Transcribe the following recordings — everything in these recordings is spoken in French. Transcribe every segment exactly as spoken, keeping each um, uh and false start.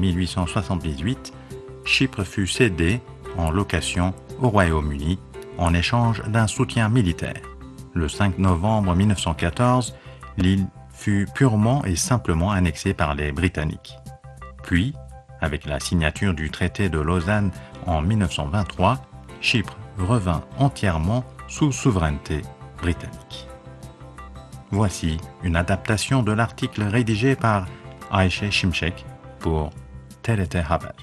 mille huit cent soixante-dix-huit, Chypre fut cédée en location au Royaume-Uni en échange d'un soutien militaire. Le cinq novembre mille neuf cent quatorze, l'île fut purement et simplement annexée par les Britanniques. Puis, avec la signature du traité de Lausanne en mille neuf cent vingt-trois, Chypre revint entièrement sous souveraineté britannique. Voici une adaptation de l'article rédigé par Ayşe Şimşek pour T R T Haber.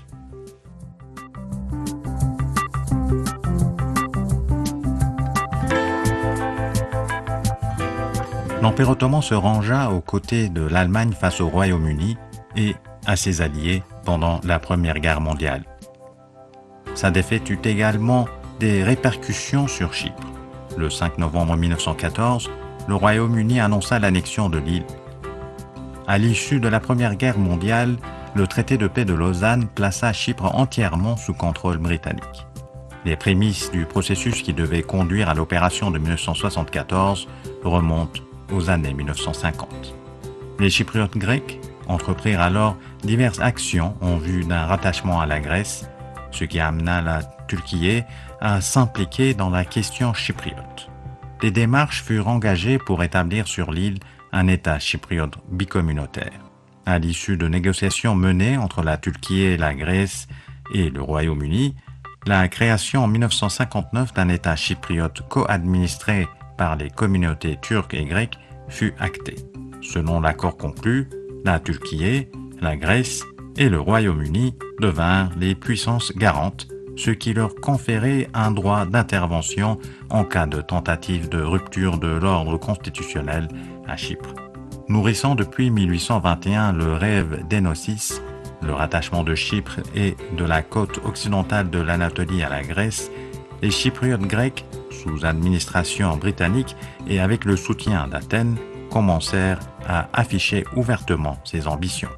L'Empire ottoman se rangea aux côtés de l'Allemagne face au Royaume-Uni et à ses alliés pendant la Première Guerre mondiale. Sa défaite eut également des répercussions sur Chypre. Le cinq novembre mille neuf cent quatorze, le Royaume-Uni annonça l'annexion de l'île. À l'issue de la Première Guerre mondiale, le traité de paix de Lausanne plaça Chypre entièrement sous contrôle britannique. Les prémices du processus qui devait conduire à l'opération de mille neuf cent soixante-quatorze remontent aux années mille neuf cent cinquante. Les Chypriotes grecs entreprirent alors diverses actions en vue d'un rattachement à la Grèce, ce qui amena la Turquie à s'impliquer dans la question chypriote. Des démarches furent engagées pour établir sur l'île un État chypriote bicommunautaire. À l'issue de négociations menées entre la Turquie, la Grèce et le Royaume-Uni, la création en mille neuf cent cinquante-neuf d'un État chypriote co-administré par les communautés turques et grecques fut actée. Selon l'accord conclu, la Turquie, la Grèce et le Royaume-Uni devinrent les puissances garantes, ce qui leur conférait un droit d'intervention en cas de tentative de rupture de l'ordre constitutionnel à Chypre. Nourrissant depuis mille huit cent vingt et un le rêve d'Énosis, le rattachement de Chypre et de la côte occidentale de l'Anatolie à la Grèce, les Chypriotes grecs, sous administration britannique et avec le soutien d'Athènes, commencèrent à afficher ouvertement ses ambitions.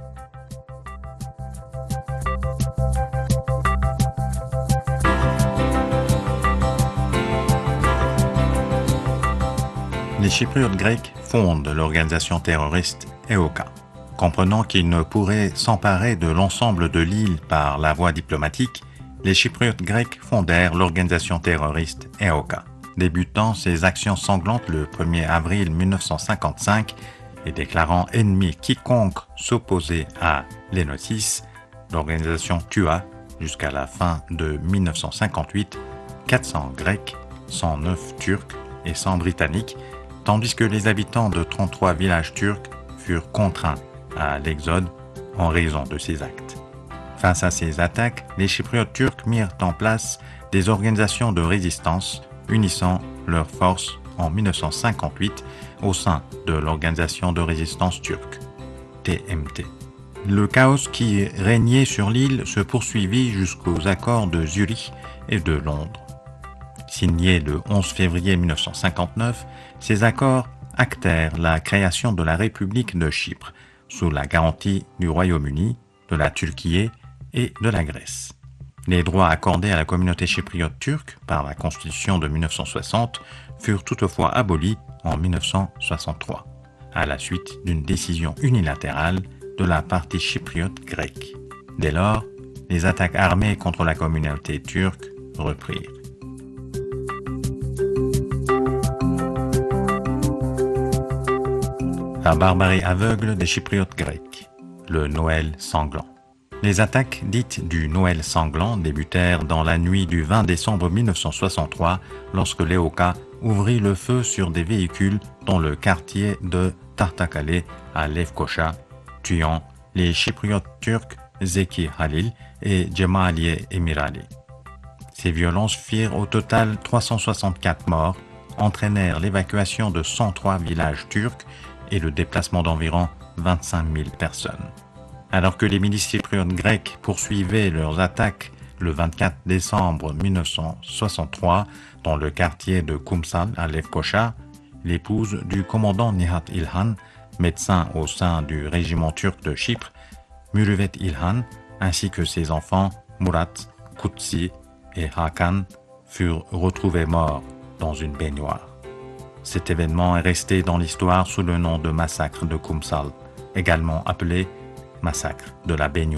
Les Chypriotes grecs fondent l'organisation terroriste E O K. Comprenant qu'ils ne pourraient s'emparer de l'ensemble de l'île par la voie diplomatique, les Chypriotes grecs fondèrent l'organisation terroriste E O K. Débutant ses actions sanglantes le premier avril mille neuf cent cinquante-cinq et déclarant ennemi quiconque s'opposait à l'Énosis, l'organisation tua, jusqu'à la fin de mille neuf cent cinquante-huit, quatre cents Grecs, cent neuf Turcs et cent Britanniques, tandis que les habitants de trente-trois villages turcs furent contraints à l'exode en raison de ces actes. Face à ces attaques, les Chypriotes turcs mirent en place des organisations de résistance unissant leurs forces en mille neuf cent cinquante-huit au sein de l'Organisation de résistance turque, T M T. Le chaos qui régnait sur l'île se poursuivit jusqu'aux accords de Zurich et de Londres. Signés le onze février mille neuf cent cinquante-neuf, ces accords actèrent la création de la République de Chypre, sous la garantie du Royaume-Uni, de la Turquie et de la Grèce. Les droits accordés à la communauté chypriote turque par la Constitution de mille neuf cent soixante furent toutefois abolis en mille neuf cent soixante-trois, à la suite d'une décision unilatérale de la partie chypriote grecque. Dès lors, les attaques armées contre la communauté turque reprirent. La barbarie aveugle des Chypriotes grecs, le Noël sanglant. Les attaques dites du Noël sanglant débutèrent dans la nuit du vingt décembre mille neuf cent soixante-trois lorsque l'E O K ouvrit le feu sur des véhicules dans le quartier de Tahtakale à Lefkoşa, tuant les Chypriotes turcs Zeki Halil et Cemaliye Emirali. Ces violences firent au total trois cent soixante-quatre morts, entraînèrent l'évacuation de cent trois villages turcs et le déplacement d'environ vingt-cinq mille personnes. Alors que les milices chypriotes grecques poursuivaient leurs attaques le vingt-quatre décembre mille neuf cent soixante-trois dans le quartier de Kumsal à Lefkoşa, l'épouse du commandant Nihat İlhan, médecin au sein du régiment turc de Chypre, Mürüvvet İlhan, ainsi que ses enfants Murat, Kutsi et Hakan furent retrouvés morts dans une baignoire. Cet événement est resté dans l'histoire sous le nom de massacre de Kumsal, également appelé massacre de la baignoire.